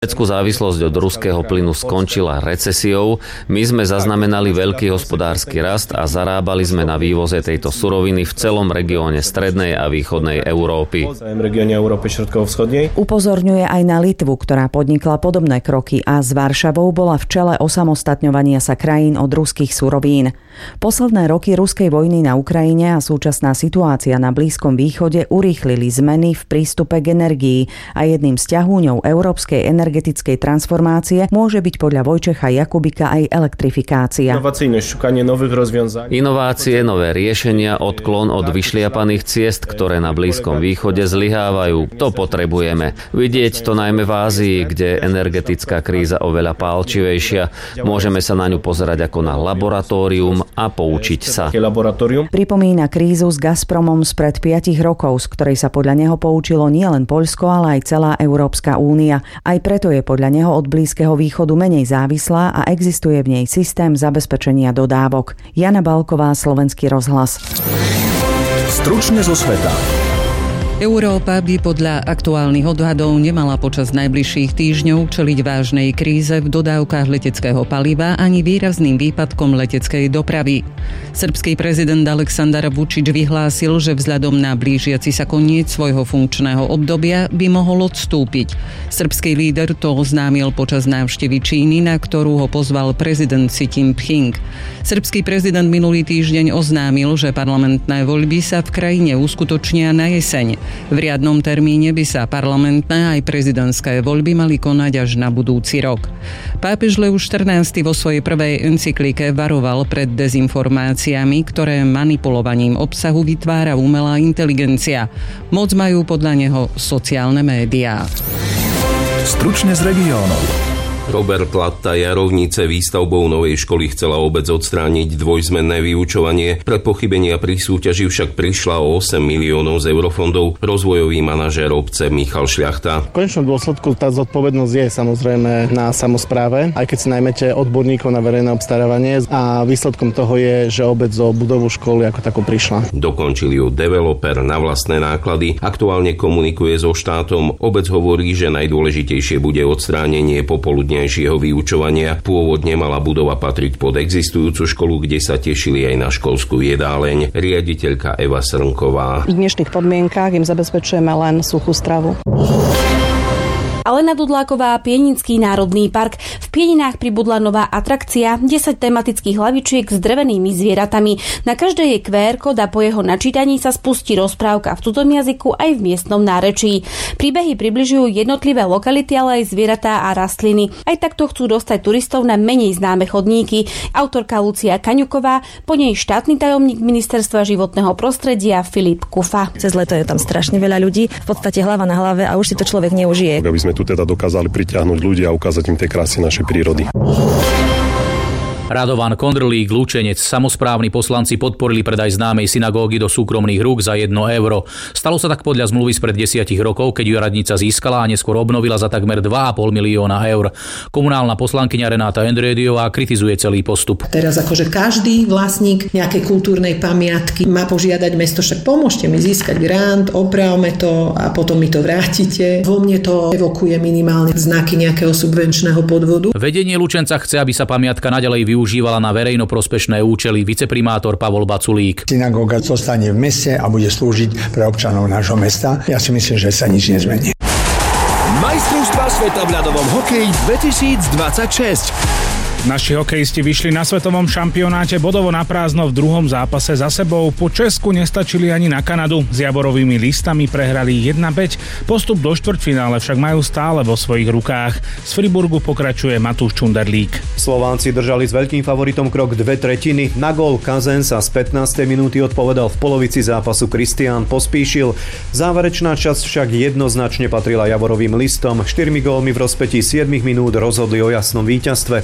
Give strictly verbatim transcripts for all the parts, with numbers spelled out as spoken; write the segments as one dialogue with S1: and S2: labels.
S1: Nemeckú závislosť od ruského plynu skončila recesiou, my sme zaznamenali veľký hospodársky rast a zarábali sme na vývoze tejto suroviny v celom regióne strednej a východnej Európy.
S2: Upozorňuje aj na Litvu, ktorá podnikla podobné kroky a s Varšavou bola v čele osamostatňovania sa krajín od ruských surovín. Posledné roky ruskej vojny na Ukrajine a súčasná situácia na Blízkom východe urýchlili zmeny v prístupe k energii a jedným z ťahúňov európskej energetickej transformácie môže byť podľa Vojčecha Jakubika aj elektrifikácia.
S1: Inovácie, nové riešenia, odklon od vyšliapaných ciest, ktoré na Blízkom východe zlyhávajú. To potrebujeme. Vidieť to najmä v Ázii, kde je energetická kríza oveľa pálčivejšia. Môžeme sa na ňu pozerať ako na laboratórium a poučiť sa.
S2: Pripomína krízu s Gazpromom spred piatich rokov, z ktorej sa podľa neho poučilo nielen Poľsko, ale aj celá Európska únia. Aj preto je podľa neho od Blízkeho východu menej závislá a existuje v nej systém zabezpečenia dodávok. Jana Balková, Slovenský rozhlas.
S3: Stručne zo sveta.
S4: Európa by podľa aktuálnych odhadov nemala počas najbližších týždňov čeliť vážnej kríze v dodávkach leteckého paliva ani výrazným výpadkom leteckej dopravy. Srbský prezident Aleksandar Vučić vyhlásil, že vzhľadom na blížiaci sa koniec svojho funkčného obdobia by mohol odstúpiť. Srbský líder to oznámil počas návštevy Číny, na ktorú ho pozval prezident Xi Jinping. Srbský prezident minulý týždeň oznámil, že parlamentné voľby sa v krajine uskutočnia na jeseň. V riadnom termíne by sa parlamentné aj prezidentské voľby mali konať až na budúci rok. Pápež Leus štrnásty vo svojej prvej encyklike varoval pred dezinformáciami, ktoré manipulovaním obsahu vytvára umelá inteligencia. Moc majú podľa neho sociálne médiá.
S3: Stručne z regiónov.
S5: Robert Latta Jarovnice výstavbou novej školy chcela obec odstrániť dvojzmenné vyučovanie. Pre pochybenia pri súťaži však prišla o osem miliónov z eurofondov. Rozvojový manažér obce Michal Šľachta.
S6: V konečnom dôsledku tá zodpovednosť je samozrejme na samospráve, aj keď si najmete odborníkov na verejné obstarávanie, a výsledkom toho je, že obec o budovu školy ako takú prišla.
S5: Dokončil ju developer na vlastné náklady. Aktuálne komunikuje so štátom. Obec hovorí, že najdôležitejšie bude odstránenie popoludne vyučovania. Pôvodne mala budova patriť pod existujúcu školu, kde sa tešili aj na školskú jedáleň. Riaditeľka Eva Srnková.
S7: V dnešných podmienkách im zabezpečujeme len suchú stravu. Alena Dudláková, Pienický národný park. V Pieninách pribudla nová atrakcia, desať tematických hlavičiek s drevenými zvieratami. Na každej je kú er kód a po jeho načítaní sa spustí rozprávka v cudzom jazyku aj v miestnom nárečí. Príbehy približujú jednotlivé lokality, ale aj zvieratá a rastliny. Aj takto chcú dostať turistov na menej známe chodníky. Autorka Lucia Kaňuková, po nej štátny tajomník Ministerstva životného prostredia Filip Kufa.
S8: Cez leto je tam strašne veľa ľudí, v podstate hlava na hlave a už si to človek neužije.
S9: Tu teda dokázali pritiahnuť ľudí a ukázať im tie krásy našej prírody.
S10: Radovan Kondrlík, Lučenec, samosprávni poslanci podporili predaj známej synagógy do súkromných rúk za jedno euro. Stalo sa tak podľa zmluvy spred desiatich rokov, keď ju radnica získala a neskôr obnovila za takmer dva a pol milióna eur. Komunálna poslankyňa Renáta Endrédiová kritizuje celý postup.
S11: Teraz akože každý vlastník nejakej kultúrnej pamiatky má požiadať mesto, však pomôžte mi získať grant, opravme to a potom mi to vrátite. Vo mne to evokuje minimálne znaky nejakého subvenčného podvodu.
S10: Vedenie Lučenca chce, aby sa pamiatka naďalej využívala užívala na verejnoprospešné účely. Viceprimátor Pavol Baculík.
S12: Synagóga zostane v meste a bude slúžiť pre občanov nášho mesta. Ja si myslím, že sa nič nezmení.
S3: Majstrovstvá sveta v ľadovom hokeji dvetisícdvadsaťšesť.
S13: Naši hokejisti vyšli na svetovom šampionáte bodovo na prázdno v druhom zápase za sebou. Po Česku nestačili ani na Kanadu. S Javorovými listami prehrali jedna päť. Postup do štvrťfinále však majú stále vo svojich rukách. Z Friburgu pokračuje Matúš Čunderlík.
S14: Slovánci držali s veľkým favoritom krok dve tretiny. Na gól Kazensa z pätnástej minúty odpovedal v polovici zápasu Kristián Pospíšil. Záverečná časť však jednoznačne patrila Javorovým listom. Štyrmi gólmi v rozpätí siedmich minút rozhodli o jasnom víťazstve. Predsadili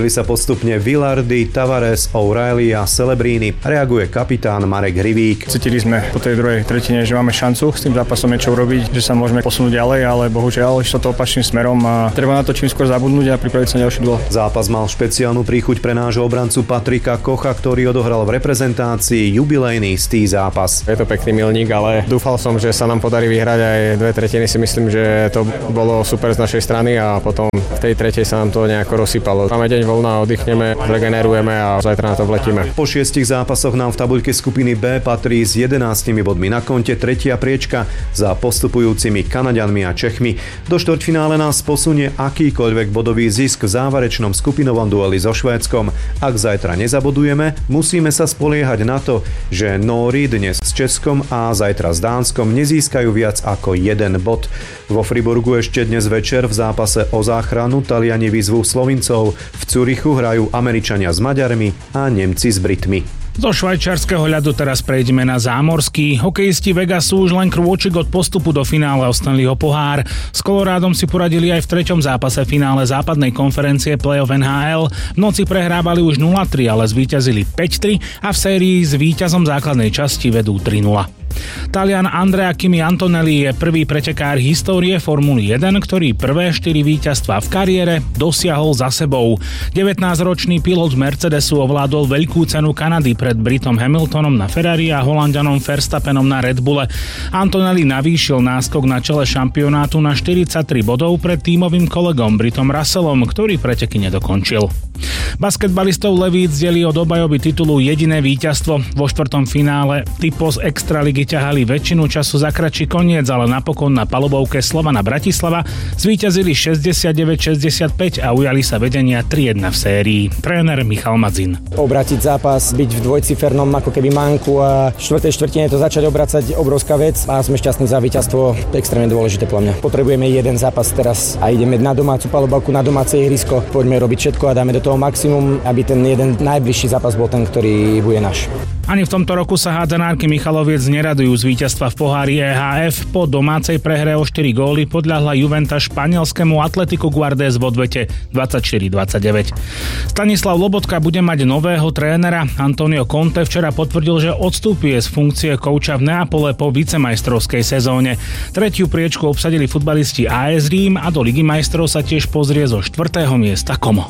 S14: Zranili sa postupne Villardy, Tavares, O'Reilly a Celebrini. Reaguje kapitán Marek Hrivík.
S15: Cítili sme po tej druhej tretine, že máme šancu s tým zápasom niečo urobiť, že sa môžeme posunúť ďalej, ale bohužiaľ išlo to opačným smerom a treba na to čím skôr zabudnúť a pripraviť sa na ďalší duel.
S14: Zápas mal špeciálnu príchuť pre nášho obrancu Patrika Kocha, ktorý odohral v reprezentácii jubilejný istý zápas.
S15: Je to pekný milník, ale dúfal som, že sa nám podarí vyhrať aj dve tretiny. Si myslím, že to bolo super z našej strany a potom v tej tretej sa nám to nejako rozsypalo. Máme deň voľna, oddychneme, regenerujeme a zajtra na to vletíme. Po šiestich zápasoch nám v tabuľke skupiny B patrí s jedenástimi bodmi na konte tretia priečka za postupujúcimi Kanaďanmi a Čechmi. Do štvrťfinále nás posunie akýkoľvek bodový zisk v záverečnom skupinovom dueli so Švédskom. Ak zajtra nezabodujeme, musíme sa spoliehať na to, že Nóri dnes s Českom a zajtra s Dánskom nezískajú viac ako jeden bod. Vo Friburgu ešte dnes večer v zápase o záchranu Taliani vyzvú Slovincov. V Zürichu hrajú Američania s Maďarmi a Nemci s Britmi.
S13: Zo švajčiarskeho ľadu teraz prejdeme na zámorský. Hokejisti Vegasu už len krôčik od postupu do finále o Stanleyho pohár. S Colorádom si poradili aj v treťom zápase finále západnej konferencie Playoff en há el. V noci prehrávali už nula tri, ale zvíťazili päť tri a v sérii s víťazom základnej časti vedú tri nula. Talian Andrea Kimi Antonelli je prvý pretekár histórie Formuly jeden, ktorý prvé štyri víťazstvá v kariére dosiahol za sebou. devätnásťročný pilot z Mercedesu ovládol veľkú cenu Kanady pred Britom Hamiltonom na Ferrari a Holanďanom Verstappenom na Red Bulle. Antonelli navýšil náskok na čele šampionátu na štyridsaťtri bodov pred tímovým kolegom Britom Russellom, ktorý preteky nedokončil. Basketbalistov Levíc delí od obhajoby titulu jediné víťazstvo. Vo štvrtom finále typo z Extraligy ťahali väčšinu času za kratší koniec, ale napokon na palubovke Slovana Bratislava zvíťazili šesťdesiatdeväť šesťdesiatpäť a ujali sa vedenia tri jedna v sérii. Tréner Michal Madzin.
S16: Obratiť zápas, byť v dvojcifernom ako keby manku a v štvrtej štvrtine to začať obracať obrovská vec a sme šťastní za víťazstvo, extrémne dôležité podľa mňa. Potrebujeme jeden zápas teraz a ideme na domácu palubovku, na domáce ihrisko. Poďme robiť všetko a dáme do toho maximum, aby ten jeden najbližší zápas bol ten, ktorý bude náš.
S13: Ani v tomto roku sa hádzanárky Michaloviec neradujú z víťazstva v pohári é há ef. Po domácej prehre o štyri góly podľahla Juventus španielskému Atletiku Guardés v odvete dvadsaťštyri dvadsaťdeväť. Stanislav Lobotka bude mať nového trénera. Antonio Conte včera potvrdil, že odstúpi z funkcie kouča v Neapole po vicemajstrovskej sezóne. Tretiu priečku obsadili futbalisti á es Rím a do Ligy majstrov sa tiež pozrie zo štvrtého miesta Como.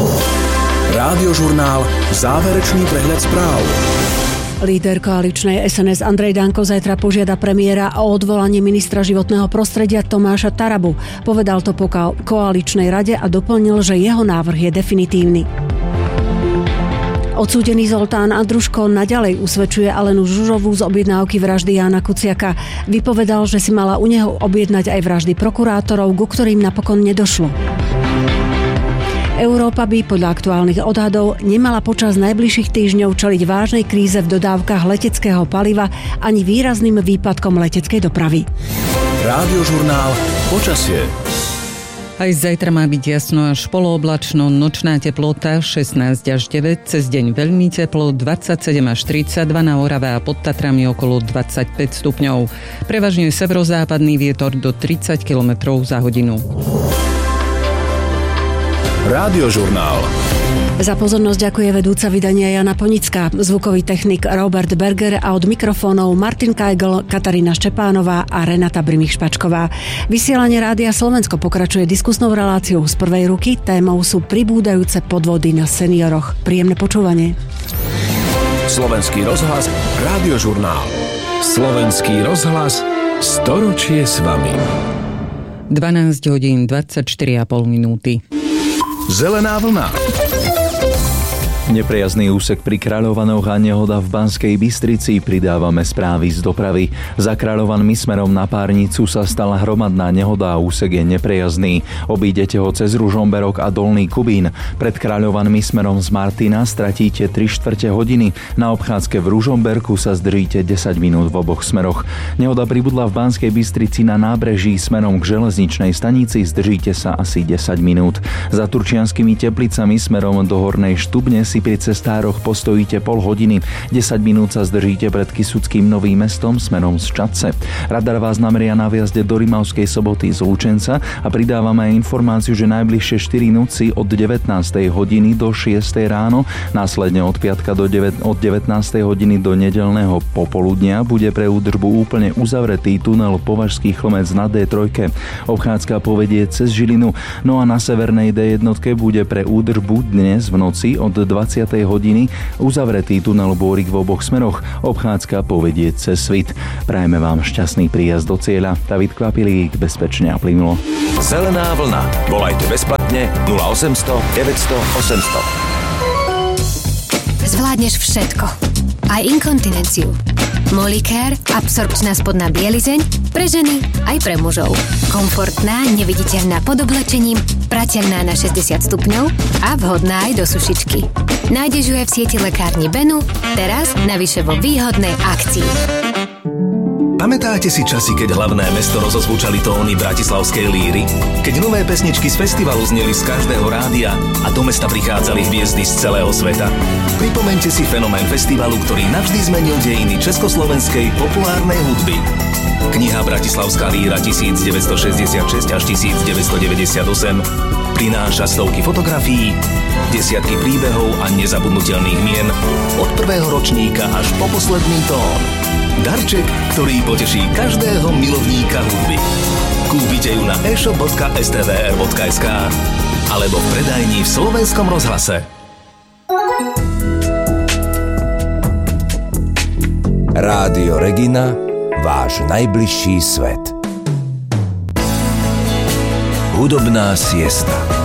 S3: Rádiožurnál Záverečný prehľad správ.
S17: Líder koaličnej es en es Andrej Danko zajtra požiada premiéra o odvolanie ministra životného prostredia Tomáša Tarabu. Povedal to po koaličnej rade a doplnil, že jeho návrh je definitívny. Odsúdený Zoltán Andruško naďalej usvedčuje Alenu Žužovú z objednávky vraždy Jána Kuciaka. Vypovedal, že si mala u neho objednať aj vraždy prokurátorov, ku ktorým napokon nedošlo. Európa by podľa aktuálnych odhadov nemala počas najbližších týždňov čeliť vážnej kríze v dodávkach leteckého paliva ani výrazným výpadkom leteckej dopravy.
S3: Rádiožurnál Počasie.
S4: Aj zajtra má byť jasno až polooblačno, nočná teplota šestnásť až deväť, cez deň veľmi teplo dvadsaťsedem až tridsaťdva, na Orave a pod Tatrami okolo dvadsaťpäť stupňov. Prevažne severozápadný vietor do tridsať kilometrov za hodinu.
S3: Rádiožurnál.
S17: Za pozornosť ďakuje vedúca vydania Jana Ponická, zvukový technik Robert Berger a od mikrofónov Martin Kajgl, Katarína Štepánová a Renata Brimich-Špačková. Vysielanie Rádia Slovensko pokračuje diskusnou reláciou z prvej ruky. Témou sú pribúdajúce podvody na senioroch. Príjemné počúvanie.
S3: Slovenský rozhlas, Rádiožurnál. Slovenský rozhlas, storočie s vami.
S4: dvanásť hodín dvadsaťštyri a pol minúty.
S3: Zelená vlna.
S18: Neprejazný úsek pri Kráľovanoch a nehoda v Banskej Bystrici, pridávame správy z dopravy. Za Kráľovanmi smerom na Párnicu sa stala hromadná nehoda a úsek je neprejazný. Obídete ho cez Ružomberok a Dolný Kubín. Pred Kráľovanmi smerom z Martina stratíte tri štvrte hodiny. Na obchádzke v Ružomberku sa zdržíte desať minút v oboch smeroch. Nehoda pribudla v Banskej Bystrici na nábreží smerom k železničnej stanici, zdržíte sa asi desať minút. Za Turčianskými Teplicami smerom do Hornej Štubne si si pri cestároch postojíte pol hodiny. desať minút sa zdržíte pred Kysuckým Novým Mestom smerom z Čadce. Radar vás nameria na viazde do Rimavskej Soboty z Lučenca a pridávame aj informáciu, že najbližšie štyri noci od devätnástej hodiny do šiestej ráno, následne od piatka do deväť, od devätnástej hodiny do nedeľného popoludnia bude pre údržbu úplne uzavretý tunel Považský Chlmec na dé tri. Obchádzka povedie cez Žilinu, no a na severnej dé jedna bude pre údržbu dnes v noci od dvadsiatej hodiny uzavretý tunel Bórik v oboch smeroch. Obchádzka povedie cez Svit. Prajeme vám šťastný príjazd do cieľa. David Kvapilík, bezpečne a plynulo.
S3: Zelená vlna. Volajte bezplatne nula osemsto deväťsto osemsto.
S19: Zvládneš všetko. Aj inkontinenciu. Molicare, absorpčná spodná bielizeň, pre ženy aj pre mužov. Komfortná, neviditeľná pod oblečením, prateľná na šesťdesiat stupňov a vhodná aj do sušičky. Nájdeš ju aj v sieti lekárni Benu, teraz navyše vo výhodnej akcii.
S3: Pamätáte si časy, keď hlavné mesto rozozvučali tóny bratislavskej líry? Keď nové pesničky z festivalu zneli z každého rádia a do mesta prichádzali hviezdy z celého sveta? Pripomeňte si fenomén festivalu, ktorý navždy zmenil dejiny československej populárnej hudby. Kniha Bratislavská líra devätnásťstošesťdesiatšesť až devätnásťstodeväťdesiatosem prináša stovky fotografií, desiatky príbehov a nezabudnutelných mien od prvého ročníka až po posledný tón. Darček, ktorý poteší každého milovníka hudby. Kúpite ju na e-shop bodka es té vé er bodka es ká alebo v predajni v Slovenskom rozhlase. Rádio Regina, váš najbližší svet. Hudobná siesta.